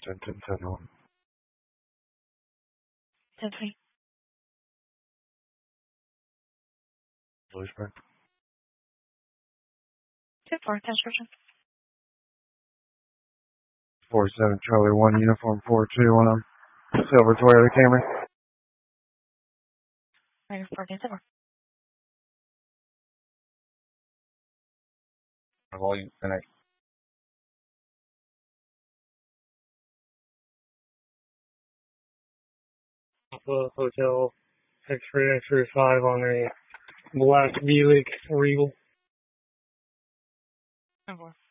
10-10-10-1. 10-3. Lewisburg. 10-4, description. 47 Charlie 1 uniform 4-2 on a silver Toyota Camry. Right, 14-7. Volume connect. Hotel X-ray 5 on a black Buick Regal. 10-4.